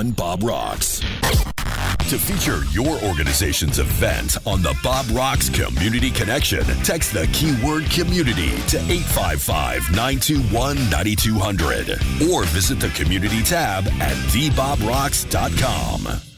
92.1 Bob Rocks. To feature your organization's event on the Bob Rocks Community Connection, text the keyword community to 855-921-9200 or visit the community tab at theBobRocks.com.